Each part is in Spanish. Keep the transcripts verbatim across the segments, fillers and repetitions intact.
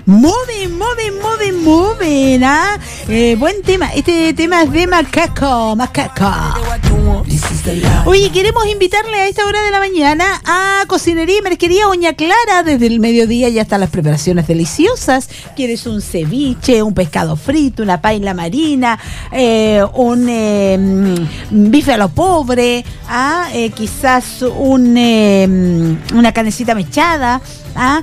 Moving, moving, moving, moving, ¿ah? Eh, buen tema. Este tema es de Macaco, Macaco. Oye, queremos invitarle a esta hora de la mañana a Cocinería y Marisquería Doña Clara. Desde el mediodía ya están las preparaciones deliciosas. ¿Quieres un ceviche, un pescado frito, una paella marina, eh, un eh, bife a lo pobre, ¿ah? eh, quizás un, eh, una carnecita mechada, ¿ah?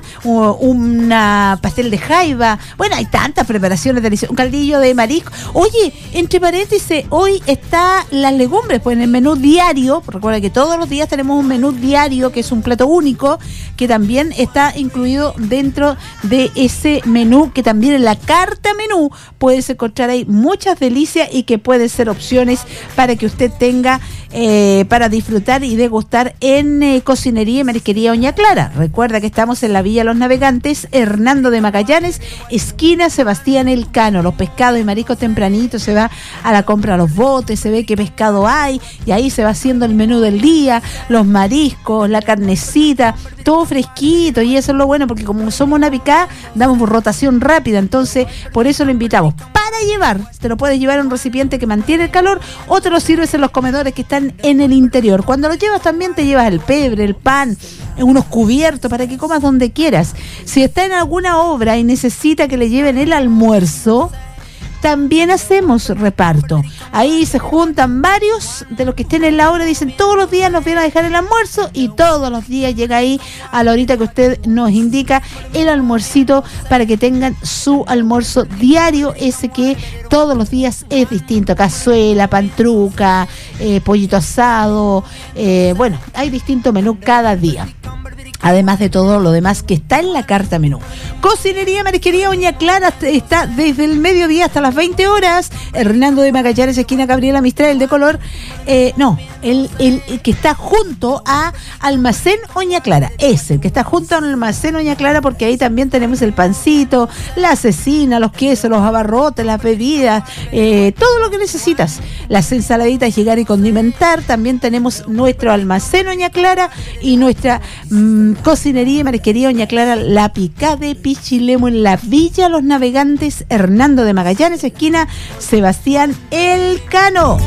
una pastel de jaiba? Bueno, hay tantas preparaciones deliciosas. Un caldillo de marisco. Oye, entre paréntesis, hoy está las legumbres, pues en el menú diario. Recuerda que todos los días tenemos un menú diario, que es un plato único, que también está incluido dentro de ese menú, que también en la carta menú puedes encontrar ahí muchas delicias y que pueden ser opciones para que usted tenga eh, para disfrutar y degustar en eh, Cocinería y Marisquería Doña Clara. Recuerda que estamos en la Villa Los Navegantes, Hernando de Magallanes, esquina Sebastián Elcano. Los pescados y mariscos tempranito, se va a la compra a los botes, se ve qué pescado hay y ahí se va haciendo el menú del día, los mariscos, la carnecita, todo fresquito, y eso es lo bueno, porque como somos una picada, damos rotación rápida, entonces por eso lo invitamos. Para llevar, te lo puedes llevar en un recipiente que mantiene el calor, o te lo sirves en los comedores que están en el interior. Cuando lo llevas también te llevas el pebre, el pan, unos cubiertos para que comas donde quieras. Si está en alguna obra y necesita que le lleven el almuerzo, también hacemos reparto. Ahí se juntan varios de los que estén en la obra, dicen todos los días nos vienen a dejar el almuerzo, y todos los días llega ahí a la horita que usted nos indica el almuercito para que tengan su almuerzo diario, ese que todos los días es distinto: cazuela, pantruca, eh, pollito asado, eh, bueno, hay distinto menú cada día, además de todo lo demás que está en la carta menú. Cocinería Marisquería Doña Clara está desde el mediodía hasta las veinte horas. Hernando de Magallanes, esquina Gabriela Mistral de color. Eh, no, el, el, el que está junto a Almacén Doña Clara. Ese, que está junto a Almacén Doña Clara, porque ahí también tenemos el pancito, la cecina, los quesos, los abarrotes, las bebidas, eh, todo lo que necesitas. Las ensaladitas, llegar y condimentar. También tenemos nuestro Almacén Doña Clara y nuestra mmm, Cocinería y Marisquería Doña Clara, la picada de Pichilemu, en la Villa Los Navegantes, Hernando de Magallanes, esquina Sebastián Elcano.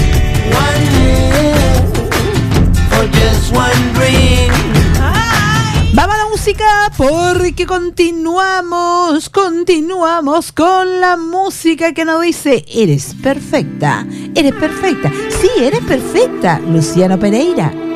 Vamos a la música, porque continuamos, continuamos con la música que nos dice: eres perfecta, eres perfecta, sí, eres perfecta. Luciano Pereira.